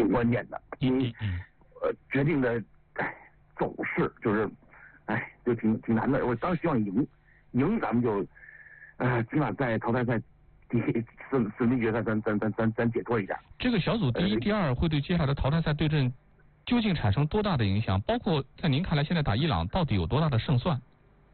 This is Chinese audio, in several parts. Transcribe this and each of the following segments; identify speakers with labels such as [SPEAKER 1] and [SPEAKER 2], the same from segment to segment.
[SPEAKER 1] 挺关键的，因为决定的走势就是就挺难的。我当时希望赢咱们就起码在淘汰赛第四名决赛咱解脱一下。
[SPEAKER 2] 这个小组第一、第二会对接下来的淘汰赛对阵究竟产生多大的影响？包括在您看来，现在打伊朗到底有多大的胜算？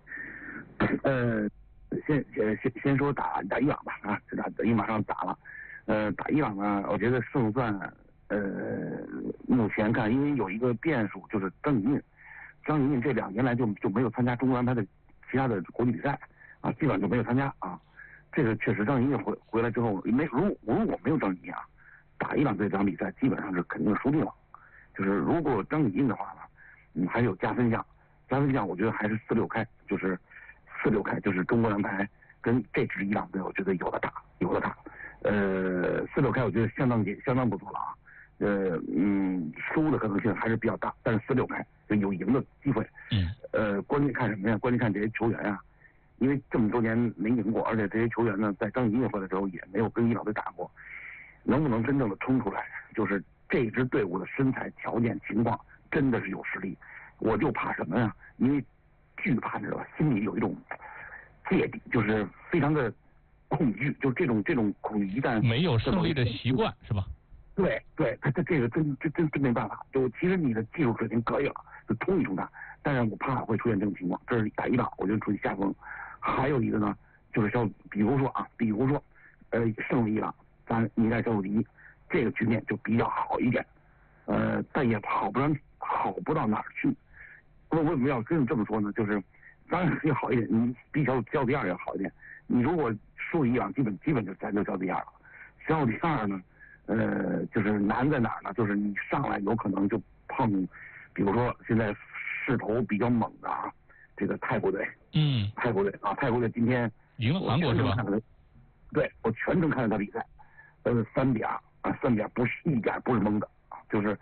[SPEAKER 1] 先说打伊朗吧啊，这打等于马上打了。打伊朗呢，我觉得胜算目前看，因为有一个变数就是张怡宁这2年来就没有参加中国篮排的其他的国际比赛啊，基本上就没有参加啊。这个确实张怡宁回来之后如果没有张怡宁啊，打伊朗这场比赛基本上是肯定输定了。就是如果张怡宁的话呢，还有加分项，我觉得还是4-6开，就是4-6开，就是中国篮排跟这支伊朗队，我觉得有的打。4-6开我觉得相当不错了啊。输的可能性还是比较大，但是4-6开就有赢的机会。关键看什么呀？关键看这些球员啊，因为这么多年没赢过，而且这些球员呢，在张怡宁回来之后也没有跟伊朗队打过，能不能真正的冲出来？就是这支队伍的身材条件情况真的是有实力，我就怕什么呀？因为惧怕，知道吧？心里有一种芥蒂，就是非常的恐惧，就这种恐惧一旦
[SPEAKER 2] 没有胜利的习惯是吧？
[SPEAKER 1] 对，他这个真没办法。就其实你的技术水平可以了，就冲一冲他，但是我怕会出现这种情况。这是打伊朗，我觉得处于下风。还有一个呢，就是比如说胜利伊朗，咱应该小组第一，这个局面就比较好一点。但也好不到哪儿去。为什么要跟你这么说呢？就是当然要好一点，你比小组第二要好一点。你如果输伊朗，基本就咱就小组第二了。小组第二呢？就是难在哪儿呢？就是你上来有可能就碰，比如说现在势头比较猛的啊，这个泰国队。泰国队今天
[SPEAKER 2] 赢了韩国是吧？
[SPEAKER 1] 对，我全程看了他比赛，3-2啊，3-2一点不是蒙的啊，就是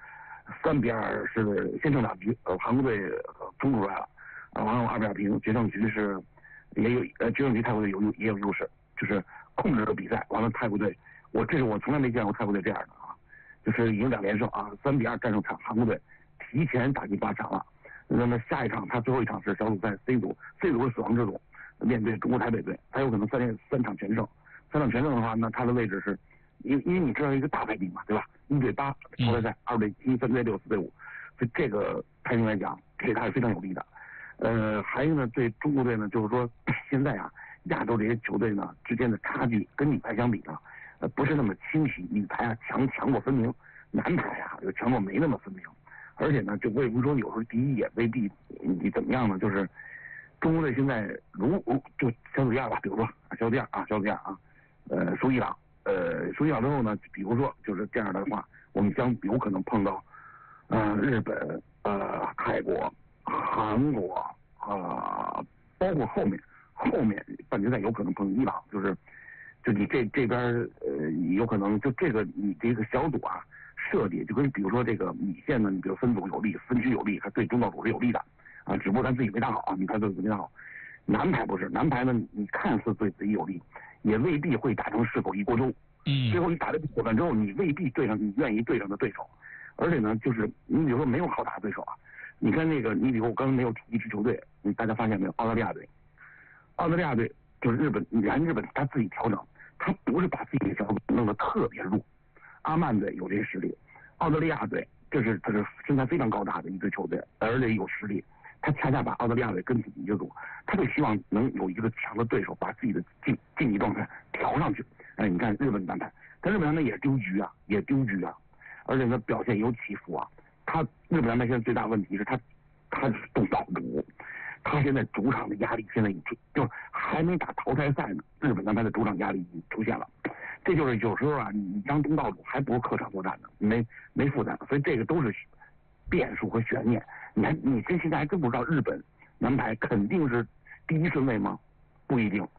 [SPEAKER 1] 3-2是先胜2局，韩国队冲出来了，然后2-2平，决胜局是也有决胜局泰国队也有优势，就是控制了比赛，完了泰国队。这是我从来没见过泰国队这样的啊，就是赢2连胜啊，3-2战胜韩国队，提前打进8强了。那么下一场他最后一场是小组赛 C 组是死亡之组，面对中国台北队，他有可能三场全胜。3场全胜的话，那他的位置是，因为你知道一个大排名嘛，对吧？1-8淘汰赛，2-7、3-6、4-5，所以这个排名来讲，对他是非常有利的。还有呢，对中国队呢，就是说现在啊，亚洲这些球队呢之间的差距跟女排相比呢。不是那么清晰，女排啊强弱分明，男排啊有强弱没那么分明，而且呢，就为什么说有时候第一也未必你怎么样呢？就是中国队现在就小组第二吧，比如说小组第二啊，输伊朗，输伊朗之后呢，比如说就是这样的话，我们将有可能碰到日本、泰国、韩国包括后面半决赛有可能碰伊朗，就你这边有可能就这个你这个小组啊设计就跟比如说这个米线呢，你比如分组有利，分区有利，它对中道组是有利的啊，只不过咱自己没打好啊，你看对没打好。男排不是，男排呢你看似对自己有利，也未必会打成势口一锅粥。最后你打这个伙伴之后，你未必对上你愿意对上的对手，而且呢，就是你比如说没有好打的对手啊，你看那个你比如我刚才没有提一支球队，大家发现没有？澳大利亚队就是日本他自己调整。他不是把自己的小组弄得特别弱，阿曼队有这些实力，澳大利亚队他是身材非常高大的一支球队，而且有实力，他恰恰把澳大利亚队跟自己一个组，他就希望能有一个强的对手，把自己的竞技状态调上去。你看日本男排，但日本男排也丢局啊，而且呢表现有起伏啊。日本男排现在最大问题是他动岛主。他现在主场的压力现在就还没打淘汰赛呢，日本男排的主场压力已经出现了。这就是有时候啊，你当东道主还不如客场作战呢，没负担，所以这个都是变数和悬念。你现在还真不知道日本男排肯定是第一顺位吗？不一定。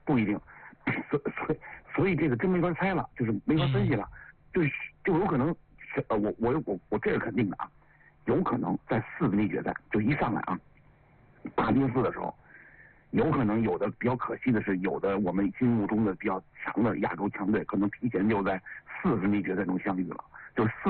[SPEAKER 1] 所以这个真没法猜了，就是没法分析了，就有可能我这是肯定的啊，有可能在4分之一决赛就一上来啊。8比4的时候，有可能有的比较可惜的是，有的我们心目中的比较强的亚洲强队，可能提前就在4分之一决赛中相遇了，就是